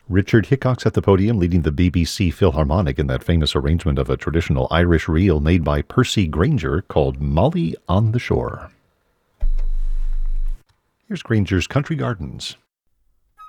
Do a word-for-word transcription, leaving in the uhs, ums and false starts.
Richard Hickox at the podium, leading the B B C Philharmonic in that famous arrangement of a traditional Irish reel made by Percy Grainger called Molly on the Shore. Here's Grainger's Country Gardens.